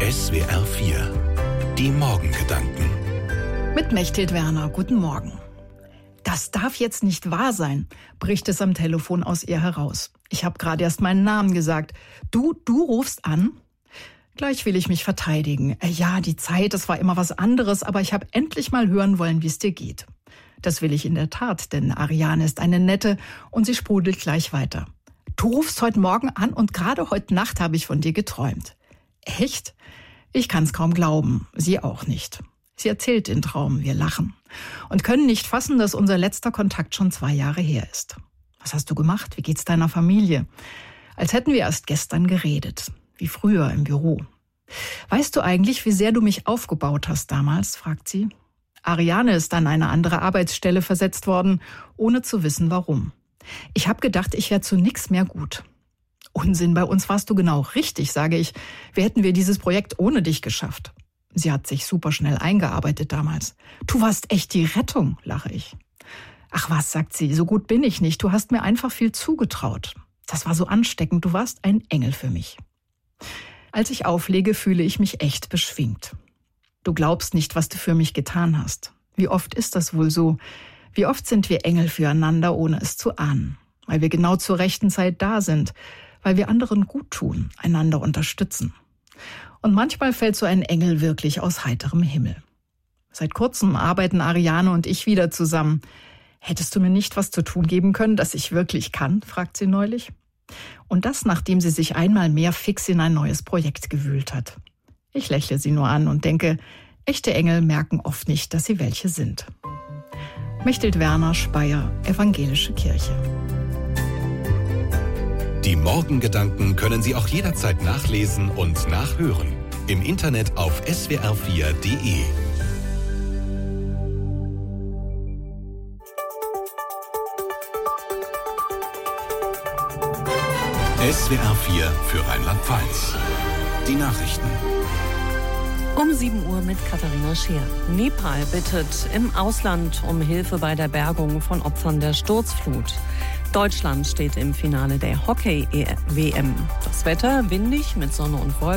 SWR 4. Die Morgengedanken. Mit Mechthild Werner. Guten Morgen. Das darf jetzt nicht wahr sein, bricht es am Telefon aus ihr heraus. Ich habe gerade erst meinen Namen gesagt. Du rufst an? Gleich will ich mich verteidigen. Ja, die Zeit, das war immer was anderes, aber ich habe endlich mal hören wollen, wie es dir geht. Das will ich in der Tat, denn Ariane ist eine nette und sie sprudelt gleich weiter. Du rufst heute Morgen an und gerade heute Nacht habe ich von dir geträumt. Echt? Ich kann's kaum glauben, sie auch nicht. Sie erzählt den Traum, wir lachen und können nicht fassen, dass unser letzter Kontakt schon 2 Jahre her ist. Was hast du gemacht? Wie geht's deiner Familie? Als hätten wir erst gestern geredet, wie früher im Büro. Weißt du eigentlich, wie sehr du mich aufgebaut hast damals, fragt sie. Ariane ist an eine andere Arbeitsstelle versetzt worden, ohne zu wissen, warum. Ich habe gedacht, ich wäre zu nix mehr gut. Unsinn, bei uns warst du genau richtig, sage ich. Wie hätten wir dieses Projekt ohne dich geschafft? Sie hat sich super schnell eingearbeitet damals. Du warst echt die Rettung, lache ich. Ach was, sagt sie, so gut bin ich nicht. Du hast mir einfach viel zugetraut. Das war so ansteckend, du warst ein Engel für mich. Als ich auflege, fühle ich mich echt beschwingt. Du glaubst nicht, was du für mich getan hast. Wie oft ist das wohl so? Wie oft sind wir Engel füreinander, ohne es zu ahnen? Weil wir genau zur rechten Zeit da sind, weil wir anderen gut tun, einander unterstützen. Und manchmal fällt so ein Engel wirklich aus heiterem Himmel. Seit kurzem arbeiten Ariane und ich wieder zusammen. Hättest du mir nicht was zu tun geben können, das ich wirklich kann, fragt sie neulich. Und das, nachdem sie sich einmal mehr fix in ein neues Projekt gewühlt hat. Ich lächle sie nur an und denke, echte Engel merken oft nicht, dass sie welche sind. Mechthild Werner, Speyer, Evangelische Kirche. Die Morgengedanken können Sie auch jederzeit nachlesen und nachhören. Im Internet auf swr4.de. SWR 4 für Rheinland-Pfalz. Die Nachrichten. Um 7 Uhr mit Katharina Scheer. Nepal bittet im Ausland um Hilfe bei der Bergung von Opfern der Sturzflut. Deutschland steht im Finale der Hockey-WM. Das Wetter windig mit Sonne und Wolken.